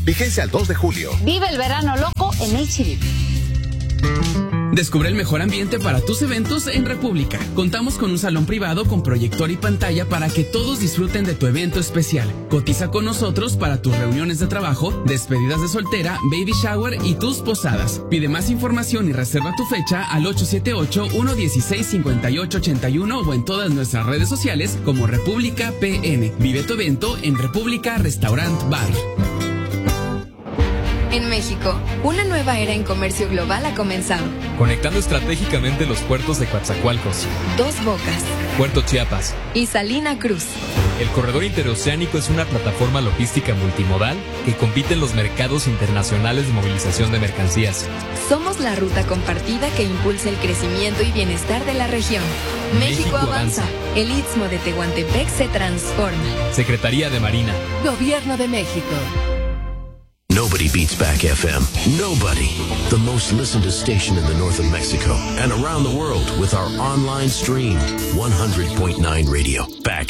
Vigencia al 2 de julio. Vive el verano loco en H-E-B. Descubre el mejor ambiente para tus eventos en República. Contamos con un salón privado con proyector y pantalla para que todos disfruten de tu evento especial. Cotiza con nosotros para tus reuniones de trabajo, despedidas de soltera, baby shower y tus posadas. Pide más información y reserva tu fecha al 878-116-5881 o en todas nuestras redes sociales como República PN. Vive tu evento en República Restaurant Bar. En México, una nueva era en comercio global ha comenzado. Conectando estratégicamente los puertos de Coatzacoalcos, Dos Bocas, Puerto Chiapas y Salina Cruz. El corredor interoceánico es una plataforma logística multimodal que compite en los mercados internacionales de movilización de mercancías. Somos la ruta compartida que impulsa el crecimiento y bienestar de la región. México avanza. El Istmo de Tehuantepec se transforma. Secretaría de Marina. Gobierno de México. Nobody beats Back FM. Nobody. The most listened to station in the north of Mexico and around the world with our online stream. 100.9 Radio. Back